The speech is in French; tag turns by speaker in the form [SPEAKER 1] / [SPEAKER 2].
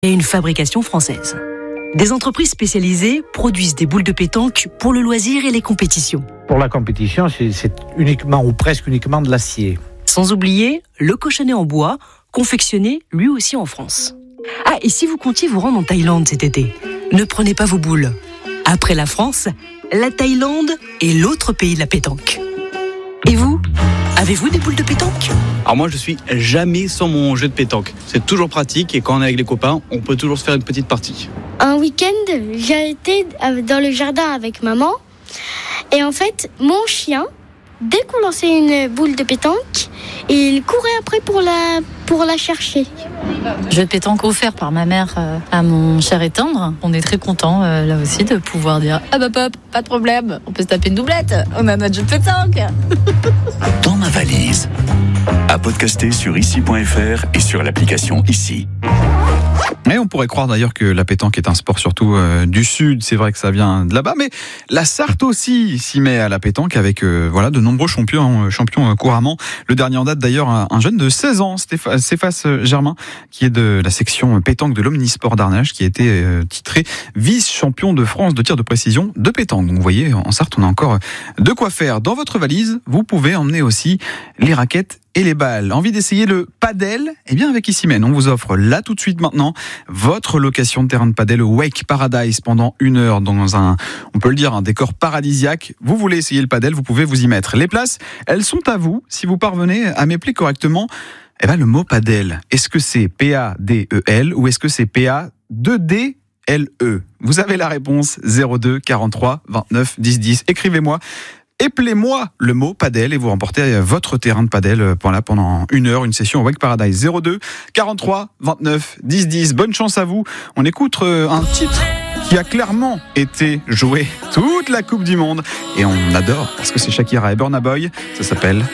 [SPEAKER 1] et une fabrication française. Des entreprises spécialisées produisent des boules de pétanque pour le loisir et les compétitions.
[SPEAKER 2] Pour la compétition, c'est uniquement ou presque uniquement de l'acier.
[SPEAKER 1] Sans oublier le cochonnet en bois, confectionné lui aussi en France. Ah, et si vous comptiez vous rendre en Thaïlande cet été, ne prenez pas vos boules. Après la France, la Thaïlande est l'autre pays de la pétanque. Et vous, avez-vous des boules de pétanque ?
[SPEAKER 3] Alors moi je suis jamais sans mon jeu de pétanque. C'est toujours pratique et quand on est avec les copains, on peut toujours se faire une petite partie.
[SPEAKER 4] Un week-end, j'ai été dans le jardin avec maman. Et en fait, mon chien, dès qu'on lançait une boule de pétanque, il courait après pour la chercher.
[SPEAKER 5] Jeu de pétanque offert par ma mère à mon cher et tendre. On est très contents là aussi de pouvoir dire « Ah bah pop, pas de problème, on peut se taper une doublette, on a notre jeu de pétanque !»
[SPEAKER 6] Dans ma valise. À podcaster sur ici.fr et sur l'application Ici.
[SPEAKER 7] Mais on pourrait croire d'ailleurs que la pétanque est un sport surtout du Sud, c'est vrai que ça vient de là-bas, mais la Sarthe aussi s'y met à la pétanque avec de nombreux champions couramment. Le dernier en date d'ailleurs, un jeune de 16 ans, Céphas Germain, qui est de la section pétanque de l'Omnisport d'Arnage, qui a été titré vice-champion de France de tir de précision de pétanque. Donc vous voyez, en Sarthe, on a encore de quoi faire. Dans votre valise, vous pouvez emmener aussi les raquettes et les balles. Envie d'essayer le padel ? Eh bien avec Issimène, on vous offre là tout de suite maintenant votre location de terrain de padel au Wake Paradise pendant 1 heure dans un décor paradisiaque. Vous voulez essayer le padel, vous pouvez vous y mettre. Les places, elles sont à vous si vous parvenez à m'épeler correctement le mot padel. Est-ce que c'est P-A-D-E-L ou est-ce que c'est P-A-2-D-L-E ? Vous avez la réponse 02 43 29 10 10. Écrivez-moi. Épelez-moi le mot padel et vous remportez votre terrain de padel pendant 1 heure, une session au Wake Paradise. 02 43 29 10 10. Bonne chance à vous. On écoute un titre qui a clairement été joué toute la Coupe du Monde et on adore parce que c'est Shakira et Burna Boy. Ça s'appelle